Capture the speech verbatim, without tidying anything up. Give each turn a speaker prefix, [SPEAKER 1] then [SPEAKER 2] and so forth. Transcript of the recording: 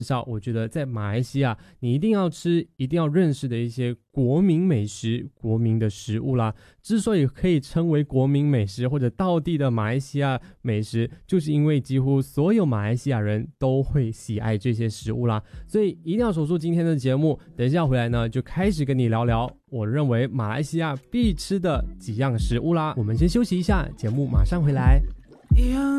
[SPEAKER 1] 至少我觉得在马来西亚你一定要吃一定要认识的一些国民美食国民的食物啦。之所以可以称为国民美食或者道地的马来西亚美食，就是因为几乎所有马来西亚人都会喜爱这些食物啦。所以一定要守住今天的节目，等一下回来呢就开始跟你聊聊我认为马来西亚必吃的几样食物啦。我们先休息一下，节目马上回来。